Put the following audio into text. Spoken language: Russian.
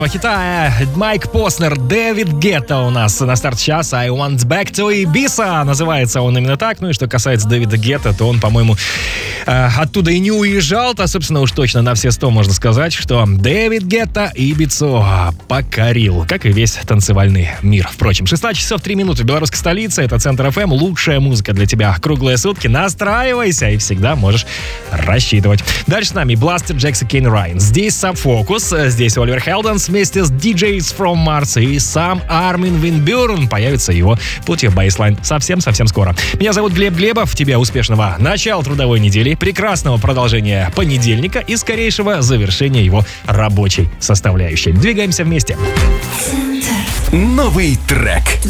Хита Майк Поснер, Дэвид Гетта у нас на старт часа. I want back to Ibiza. Называется он именно так. Ну и что касается Дэвида Гетта, то он, по-моему, оттуда и не уезжал-то, собственно, уж точно на все 100 можно сказать, что Дэвид Гетта Ибицу покорил, как и весь танцевальный мир. Впрочем, 16 часов 3 минуты в белорусской столице. Это Центр ФМ. Лучшая музыка для тебя круглые сутки. Настраивайся и всегда можешь рассчитывать. Дальше с нами Бластер, Джекс и Кейн Райан. Здесь Сабфокус, здесь Оливер Хелденс вместе с DJs from Mars и сам Армин Ван Бюрен. Появится его путь в бейслайн совсем-совсем скоро. Меня зовут Глеб Глебов. Тебе успешного начала трудовой недели, прекрасного продолжения понедельника и скорейшего завершения его рабочей составляющей. Двигаемся вместе. Новый трек.